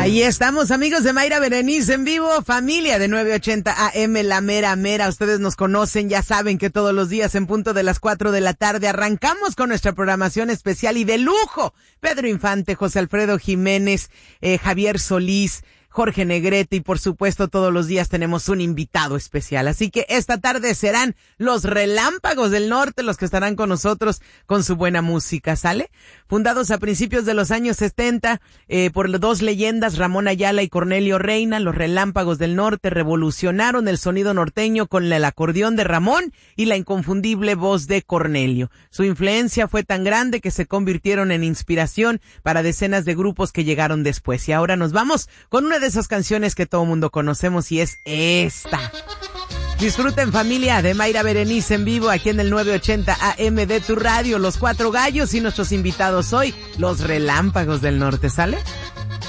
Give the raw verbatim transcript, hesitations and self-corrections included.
Ahí estamos, amigos de Mayra Berenice en vivo, familia de nueve ochenta A M, la mera mera. Ustedes nos conocen, ya saben que todos los días en punto de las cuatro de la tarde arrancamos con nuestra programación especial y de lujo. Pedro Infante, José Alfredo Jiménez, eh, Javier Solís, Jorge Negrete y por supuesto todos los días tenemos un invitado especial. Así que esta tarde serán los Relámpagos del Norte los que estarán con nosotros con su buena música, ¿sale? Fundados a principios de los años setenta eh, por dos leyendas, Ramón Ayala y Cornelio Reina, los Relámpagos del Norte revolucionaron el sonido norteño con el acordeón de Ramón y la inconfundible voz de Cornelio. Su influencia fue tan grande que se convirtieron en inspiración para decenas de grupos que llegaron después. Y ahora nos vamos con una de esas canciones que todo mundo conocemos y es esta. Disfruten, familia, de Mayra Berenice en vivo aquí en el nueve ochenta A M de tu radio, Los Cuatro Gallos y nuestros invitados hoy, los Relámpagos del Norte, ¿sale?